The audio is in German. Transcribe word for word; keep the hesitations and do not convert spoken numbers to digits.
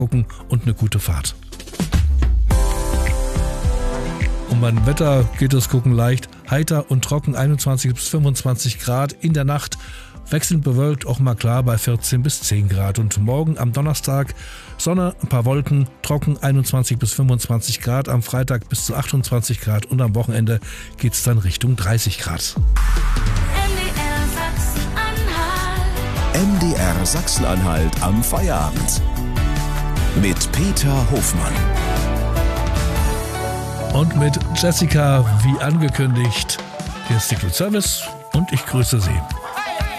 gucken und eine gute Fahrt. Um mein Wetter geht das Gucken leicht. Heiter und trocken, einundzwanzig bis fünfundzwanzig Grad. In der Nacht wechselnd bewölkt, auch mal klar bei vierzehn bis zehn Grad. Und morgen am Donnerstag Sonne, ein paar Wolken, trocken, einundzwanzig bis fünfundzwanzig Grad. Am Freitag bis zu achtundzwanzig Grad. Und am Wochenende geht es dann Richtung dreißig Grad. M D R Sachsen-Anhalt am Feierabend. Mit Peter Hofmann. Und mit Jessica, wie angekündigt, hier ist Secret Service und ich grüße Sie.